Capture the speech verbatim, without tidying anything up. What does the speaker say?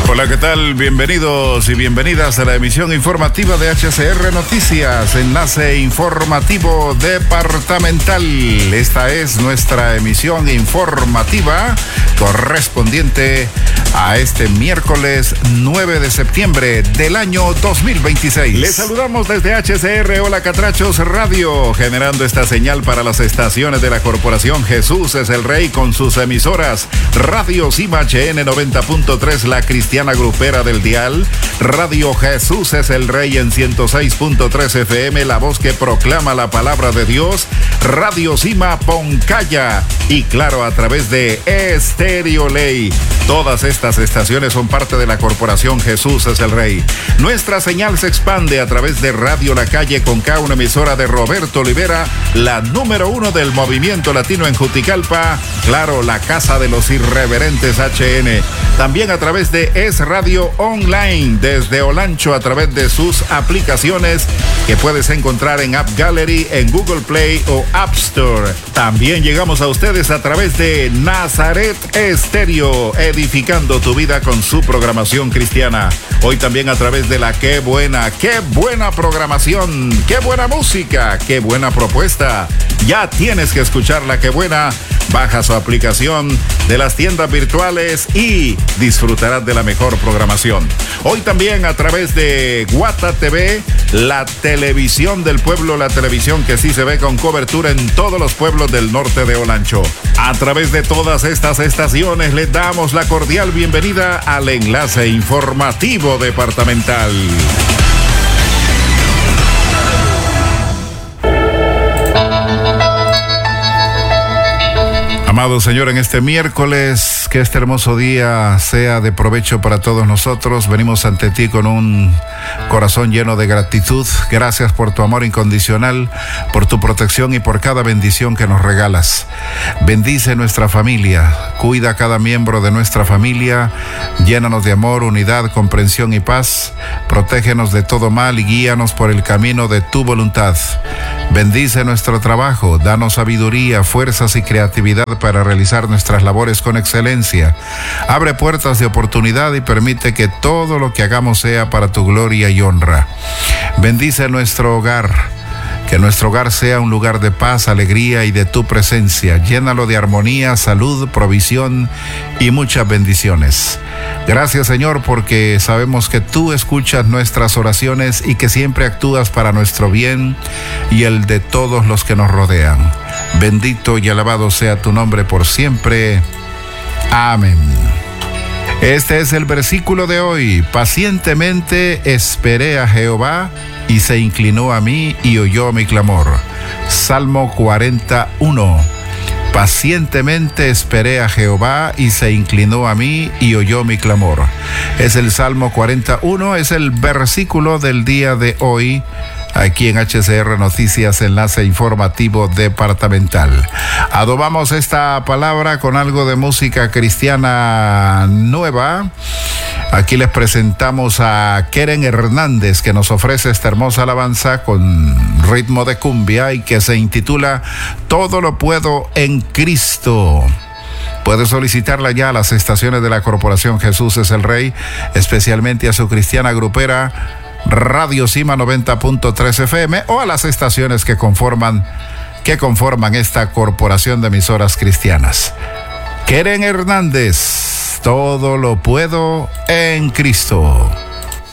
Hola, ¿qué tal? Bienvenidos y bienvenidas a la emisión informativa de H C R Noticias, enlace informativo departamental. Esta es nuestra emisión informativa correspondiente a este miércoles nueve de septiembre del año dos mil veintiséis. Les saludamos desde H C R Hola Catrachos Radio, generando esta señal para las estaciones de la Corporación Jesús es el Rey con sus emisoras Radio Cima H N noventa punto tres, La Cristiana Grupera del Dial, Radio Jesús es el Rey en ciento seis punto tres F M, la voz que proclama la palabra de Dios, Radio Cima Poncaya y claro, a través de Estéreo Ley. Todas estas estaciones son parte de la Corporación Jesús es el Rey. Nuestra señal se expande a través de Radio La Calle con K, una emisora de Roberto Olivera, la número uno del movimiento latino en Juticalpa. Claro, la casa de los irreverentes H N. También a través de Es Radio Online desde Olancho a través de sus aplicaciones que puedes encontrar en App Gallery, en Google Play o App Store. También llegamos a ustedes a través de Nazaret Estéreo, edificando tu vida con su programación cristiana. Hoy también a través de la Qué Buena, qué buena programación, qué buena música, qué buena propuesta. Ya tienes que escuchar la Qué Buena. Baja su aplicación de las tiendas virtuales y disfrutarás de la mejor programación. Hoy también a través de Guata T V, la televisión del pueblo, la televisión que sí se ve con cobertura en todos los pueblos del norte de Olancho. A través de todas estas estaciones les damos la cordial bienvenida al enlace informativo departamental. Amado Señor, en este miércoles, que este hermoso día sea de provecho para todos nosotros. Venimos ante ti con un corazón lleno de gratitud. Gracias por tu amor incondicional, por tu protección y por cada bendición que nos regalas. Bendice nuestra familia, cuida a cada miembro de nuestra familia, llénanos de amor, unidad, comprensión y paz. Protégenos de todo mal y guíanos por el camino de tu voluntad. Bendice nuestro trabajo, danos sabiduría, fuerzas y creatividad para realizar nuestras labores con excelencia. Abre puertas de oportunidad y permite que todo lo que hagamos sea para tu gloria y honra. Bendice nuestro hogar. Que nuestro hogar sea un lugar de paz, alegría y de tu presencia. Llénalo de armonía, salud, provisión y muchas bendiciones. Gracias, Señor, porque sabemos que tú escuchas nuestras oraciones y que siempre actúas para nuestro bien y el de todos los que nos rodean. Bendito y alabado sea tu nombre por siempre. Amén. Este es el versículo de hoy. Pacientemente esperé a Jehová y se inclinó a mí y oyó mi clamor. Salmo cuarenta y uno. Pacientemente esperé a Jehová y se inclinó a mí y oyó mi clamor. Es el Salmo cuarenta y uno, es el versículo del día de hoy. Aquí en H C R Noticias, enlace informativo departamental. Adobamos esta palabra con algo de música cristiana nueva. Aquí les presentamos a Keren Hernández, que nos ofrece esta hermosa alabanza con ritmo de cumbia y que se intitula Todo lo puedo en Cristo. Puede solicitarla ya a las estaciones de la Corporación Jesús es el Rey, especialmente a su cristiana grupera Radio Cima noventa punto tres F M o a las estaciones que conforman, que conforman esta corporación de emisoras cristianas. Keren Hernández, todo lo puedo en Cristo.